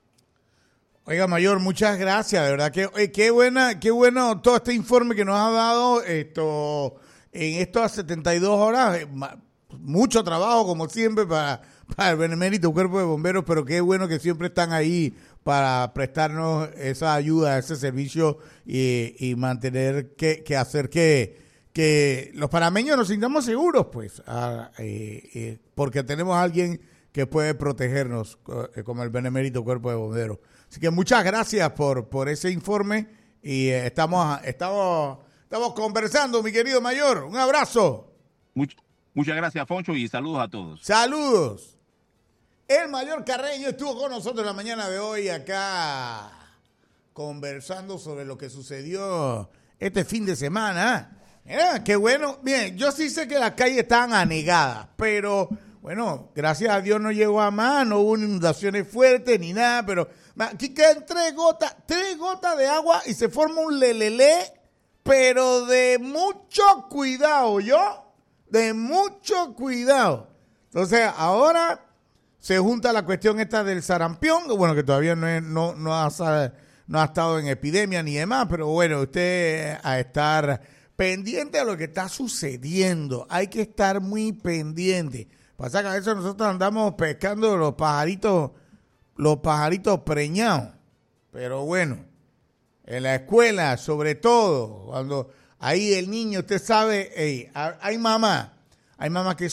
Oiga, Mayor, muchas gracias, de verdad que qué bueno todo este informe que nos ha dado en estas 72 horas, mucho trabajo como siempre para el benemérito Cuerpo de Bomberos, pero qué bueno que siempre están ahí para prestarnos esa ayuda, ese servicio y mantener que hacer que los panameños nos sintamos seguros, pues, porque tenemos a alguien que puede protegernos, como el Benemérito Cuerpo de Bomberos. Así que muchas gracias por ese informe y estamos conversando, mi querido Mayor. Un abrazo. Muchas gracias, Foncho, y saludos a todos. Saludos. El Mayor Carreño estuvo con nosotros la mañana de hoy acá conversando sobre lo que sucedió este fin de semana. Qué bueno. Bien, yo sí sé que las calles estaban anegadas, pero bueno, gracias a Dios no llegó a más, no hubo inundaciones fuertes ni nada, pero aquí quedan tres gotas de agua y se forma un lelelé, pero de mucho cuidado, de mucho cuidado. Entonces ahora se junta la cuestión esta del sarampión, bueno, que todavía no ha estado en epidemia ni demás, pero bueno, usted a estar pendiente a lo que está sucediendo. Hay que estar muy pendiente. Pasa que a veces nosotros andamos pescando los pajaritos preñados. Pero bueno, en la escuela, sobre todo, cuando ahí el niño, usted sabe, hay mamás que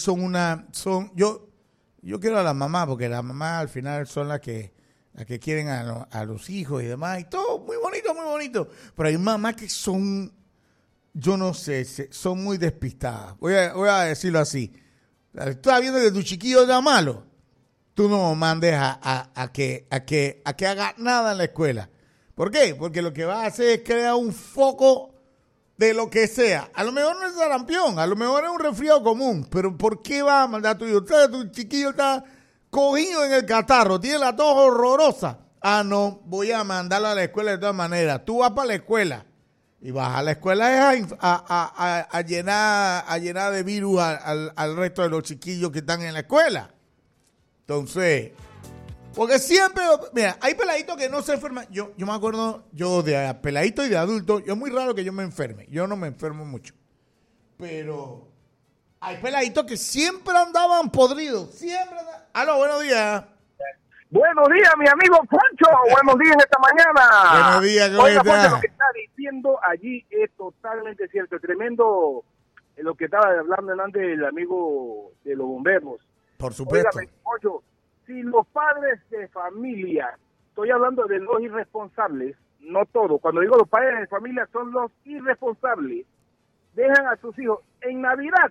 yo quiero a las mamás, porque las mamás al final son las que quieren a los hijos y demás, y todo muy bonito. Pero hay mamás que son, yo no sé, son muy despistadas. Voy a decirlo así. Tú estás viendo que tu chiquillo está malo, tú no mandes a que haga nada en la escuela. ¿Por qué? Porque lo que va a hacer es crear un foco de lo que sea. A lo mejor no es sarampión, a lo mejor es un resfriado común, pero ¿por qué va a mandar a tu hijo? Tu chiquillo está cogido en el catarro, tiene la tos horrorosa. No, voy a mandarlo a la escuela de todas maneras. Tú vas para la escuela y vas a la escuela a llenar de virus al resto de los chiquillos que están en la escuela. Entonces, porque siempre, mira, hay peladitos que no se enferman. Yo me acuerdo, yo de peladito y de adulto, yo es muy raro que yo me enferme. Yo no me enfermo mucho. Pero hay peladitos que siempre andaban podridos. Aló, buenos días. Buenos días, mi amigo Foncho. Buenos días esta mañana. Buenos días, ¿cómo Oiga, estás? Foncho, lo que está diciendo allí es totalmente cierto. Tremendo lo que estaba hablando antes el amigo de los bomberos. Por supuesto. Oiga, Foncho, si los padres de familia, estoy hablando de los irresponsables, no todos, cuando digo los padres de familia son los irresponsables, dejan a sus hijos en Navidad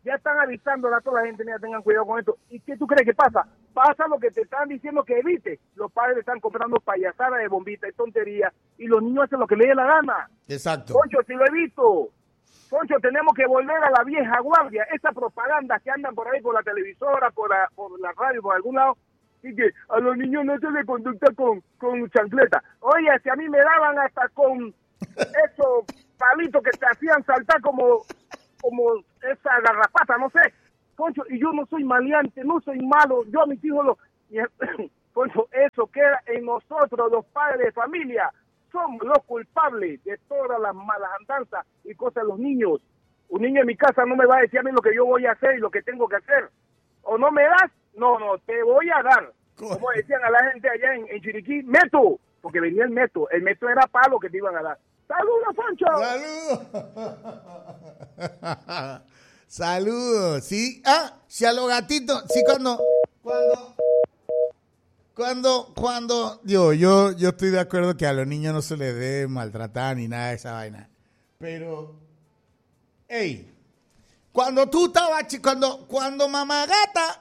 Ya están avisando a toda la gente, mira, tengan cuidado con esto. ¿Y qué tú crees que pasa? Pasa lo que te están diciendo que evite. Los padres están comprando payasadas de bombitas y tonterías y los niños hacen lo que les dé la gana. Exacto. Poncho, si lo he visto. Poncho, tenemos que volver a la vieja guardia. Esa propaganda que andan por ahí por la televisora, por la radio, por algún lado, y que a los niños no se les conducta con chancleta. Oye, si a mí me daban hasta con esos palitos que te hacían saltar como esa garrapata, no sé. Poncho, y yo no soy maleante, no soy malo. Yo a mis hijos Poncho, eso queda en nosotros, los padres de familia. Somos los culpables de todas las malas andanzas y cosas de los niños. Un niño en mi casa no me va a decir a mí lo que yo voy a hacer y lo que tengo que hacer. O no me das, no, te voy a dar. Como decían a la gente allá en Chiriquí, meto, porque venía el meto era palo que te iban a dar. ¡Saludos, Poncho! ¡Saludos! ¡Saludos! Sí, si a los gatitos, sí, cuando yo estoy de acuerdo que a los niños no se les debe maltratar ni nada de esa vaina. Pero, cuando tú estabas, cuando mamá gata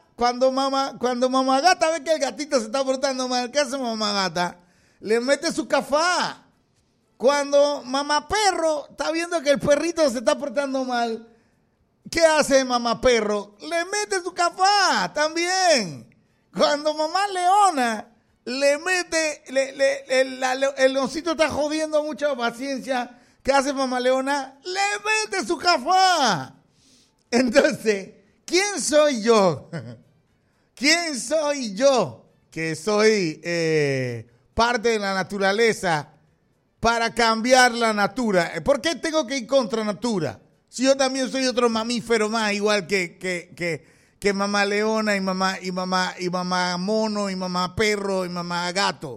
ve que el gatito se está portando mal, ¿qué hace mamá gata? Le mete su cafá. Cuando mamá perro está viendo que el perrito se está portando mal, ¿qué hace mamá perro? Le mete su cafá también. Cuando mamá leona le mete, el leoncito está jodiendo mucha paciencia, ¿qué hace mamá leona? Le mete su cafá. Entonces, ¿quién soy yo? ¿Quién soy yo que soy parte de la naturaleza para cambiar la natura? ¿Por qué tengo que ir contra natura? Si yo también soy otro mamífero más, igual que mamá leona y mamá mono y mamá perro y mamá gato.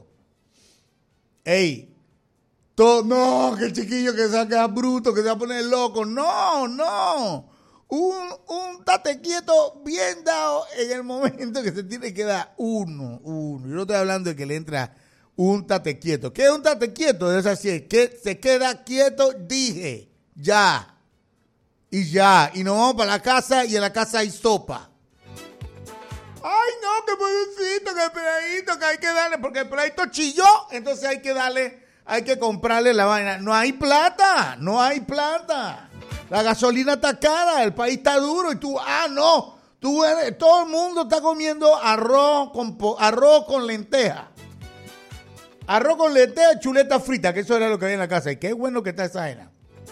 No, que el chiquillo que se va a quedar bruto, que se va a poner loco. No. Un tate quieto bien dado en el momento que se tiene que dar uno. Yo no estoy hablando de que le entra un tate quieto. ¿Qué es un tate quieto? Es así, que se queda quieto, dije, ya. Y nos vamos para la casa y en la casa hay sopa. Ay, no, que pobrecito, que el peladito, que hay que darle, porque el peladito chilló, entonces hay que comprarle la vaina. No hay plata. La gasolina está cara, el país está duro y tú, todo el mundo está comiendo arroz con lenteja. Arroz con lenteja, chuleta frita, que eso era lo que había en la casa. Y qué bueno que está esa vaina.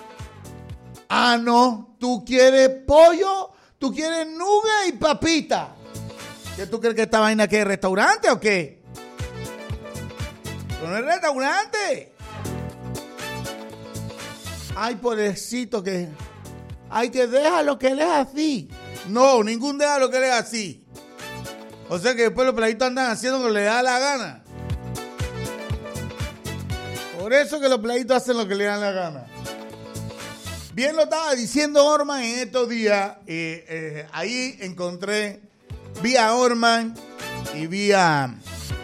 No, tú quieres pollo, tú quieres nugget y papita. ¿Qué tú crees que esta vaina que es restaurante o qué? No es restaurante. Ay, pobrecito que... Ay, que déjalo que él es así. No, ningún déjalo que él es así. O sea que después los peladitos andan haciendo lo que les da la gana. Por eso que los peladitos hacen lo que les da la gana. Bien lo estaba diciendo Orman en estos días. Ahí encontré vía Orman y vía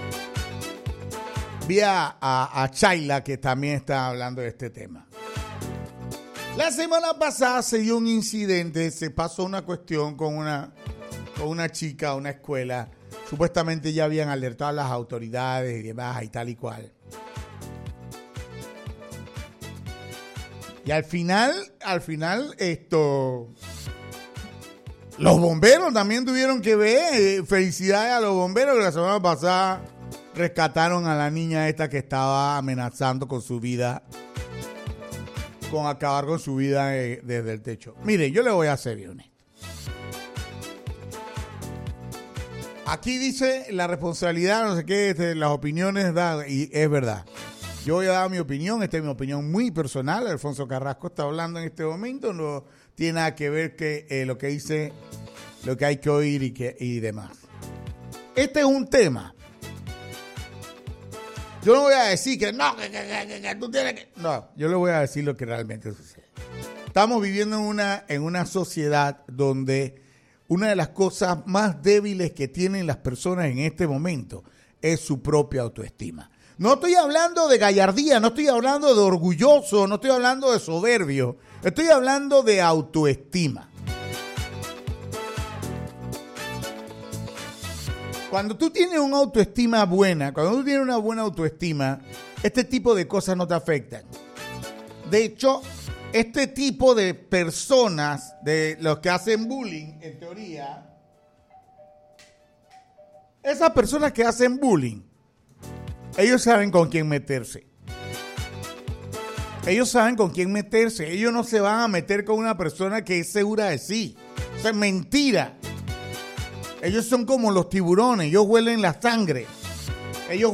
a Chayla, que también está hablando de este tema. La semana pasada se dio un incidente, se pasó una cuestión con una chica a una escuela. Supuestamente ya habían alertado a las autoridades y demás y tal y cual. Y al final los bomberos también tuvieron que ver. Felicidades a los bomberos que la semana pasada rescataron a la niña esta que estaba amenazando con su vida, con acabar con su vida desde el techo. Mire, yo le voy a ser bien honesto. Aquí dice la responsabilidad, no sé qué, las opiniones, y es verdad. Yo voy a dar mi opinión, esta es mi opinión muy personal. Alfonso Carrasco está hablando en este momento, no tiene nada que ver que lo que dice, lo que hay que oír y demás. Este es un tema. Yo no voy a decir que no, que tú tienes que... No, yo le voy a decir lo que realmente sucede. Estamos viviendo en una sociedad donde una de las cosas más débiles que tienen las personas en este momento es su propia autoestima. No estoy hablando de gallardía, no estoy hablando de orgulloso, no estoy hablando de soberbio, estoy hablando de autoestima. Cuando tú tienes una autoestima buena, cuando tú tienes una buena autoestima, este tipo de cosas no te afectan. De hecho, este tipo de personas, de los que hacen bullying, en teoría, esas personas que hacen bullying, ellos saben con quién meterse. Ellos saben con quién meterse. Ellos no se van a meter con una persona que es segura de sí. Eso es mentira. Ellos son como los tiburones. Ellos huelen la sangre. Ellos